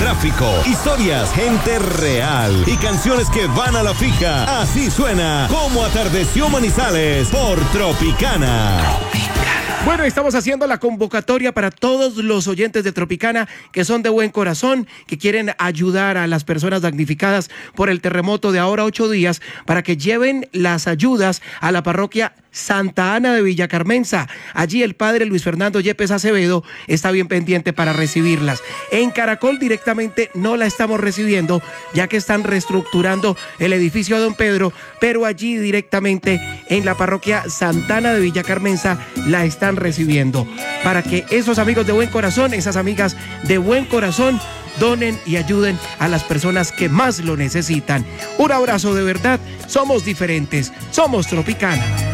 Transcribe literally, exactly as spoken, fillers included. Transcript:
tráfico, historias, gente real y canciones que van a la fija. Así suena Como Atardeció Manizales por Tropicana. Bueno, estamos haciendo la convocatoria para todos los oyentes de Tropicana que son de buen corazón, que quieren ayudar a las personas damnificadas por el terremoto de ahora ocho días, para que lleven las ayudas a la parroquia Santa Ana de Villacarmenza. Allí el padre Luis Fernando Yepes Acevedo está bien pendiente para recibirlas. En Caracol directamente no la estamos recibiendo, ya que están reestructurando el edificio de Don Pedro, pero allí directamente en la parroquia Santa Ana de Villacarmenza la están recibiendo, para que esos amigos de buen corazón, esas amigas de buen corazón, donen y ayuden a las personas que más lo necesitan. Un abrazo de verdad, somos diferentes, somos Tropicana.